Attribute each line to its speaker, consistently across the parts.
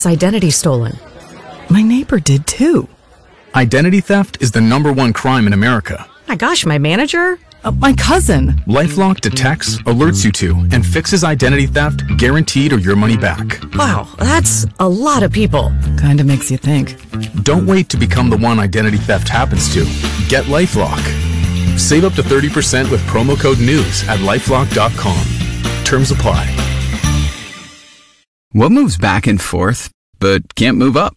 Speaker 1: identity stolen.
Speaker 2: My neighbor did too.
Speaker 3: Identity theft is the #1 crime in America.
Speaker 1: My gosh, my manager?
Speaker 2: My cousin.
Speaker 3: LifeLock detects, alerts you to, and fixes identity theft guaranteed or your money back.
Speaker 1: Wow, that's a lot of people.
Speaker 2: Kinda makes you think.
Speaker 3: Don't wait to become the one identity theft happens to. Get LifeLock. Save up to 30% with promo code NEWS at LifeLock.com. Terms apply.
Speaker 4: What moves back and forth, but can't move up?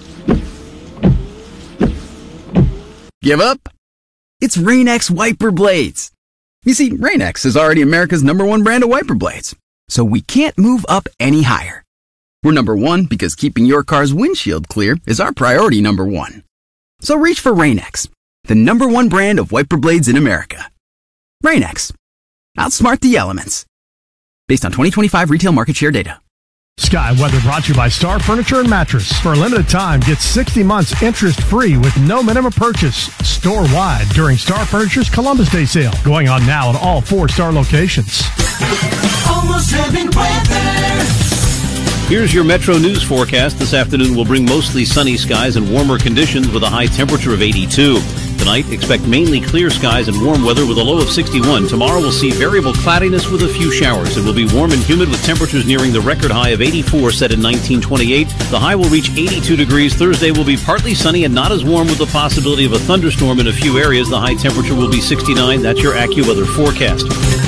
Speaker 4: Give up? It's Rain-X wiper blades. You see, Rain-X is already America's #1 brand of wiper blades, so we can't move up any higher. We're #1 because keeping your car's windshield clear is our priority #1. So reach for Rain-X, the #1 brand of wiper blades in America. Rain-X. Outsmart the elements. Based on 2025 retail market share data.
Speaker 5: Sky Weather brought to you by Star Furniture and Mattress. For a limited time, get 60 months interest-free with no minimum purchase. Store-wide during Star Furniture's Columbus Day sale. Going on now at all 4 Star locations.
Speaker 6: Almost Heaven weather.
Speaker 7: Here's your Metro News forecast. This afternoon will bring mostly sunny skies and warmer conditions with a high temperature of 82. Tonight, expect mainly clear skies and warm weather with a low of 61. Tomorrow, we'll see variable cloudiness with a few showers. It will be warm and humid with temperatures nearing the record high of 84 set in 1928. The high will reach 82 degrees. Thursday will be partly sunny and not as warm with the possibility of a thunderstorm in a few areas. The high temperature will be 69. That's your AccuWeather forecast.